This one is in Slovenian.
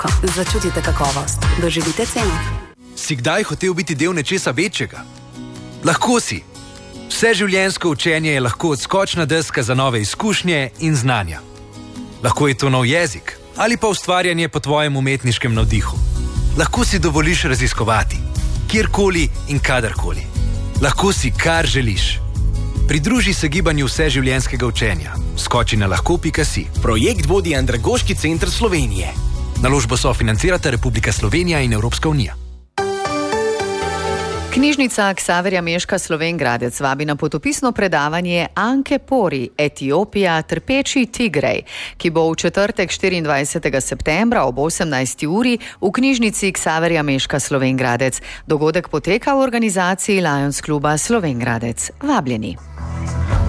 Začutite kakovost, doživite ceno. Si kdaj hotel biti del nečesa večjega? Lahko si. Vseživljenjsko učenje je lahko odskočna deska za nove izkušnje in znanja. Lahko je to nov jezik ali pa ustvarjanje po tvojem umetniškem navdihu. Lahko si dovoliš raziskovati, kjerkoli in kadarkoli. Lahko si, kar želiš. Pridruži se gibanju vseživljenjskega učenja. Skoči na lahko.si. Projekt vodi Andragoški center Slovenije. Naložbo sofinancirata Republika Slovenija in Evropska unija. Knjižnica Ksaverja Meška Slovenj Gradec vabi na potopisno predavanje Anke Pori, Etiopija, trpeči tigrej, ki bo v četrtek 24. septembra ob 18. uri v knjižnici Ksaverja Meška Slovenj Gradec. Dogodek poteka v organizaciji Lions kluba Slovenj Gradec. Vabljeni.